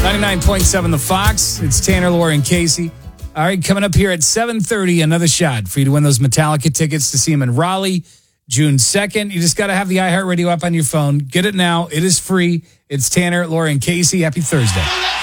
99.7 The Fox. It's Tanner, Laura, and Casey. All right, coming up here at 7:30, another shot for you to win those Metallica tickets to see him in Raleigh, June 2nd. You just got to have the iHeartRadio app on your phone. Get it now. It is free. It's Tanner, Laura, and Casey. Happy Thursday.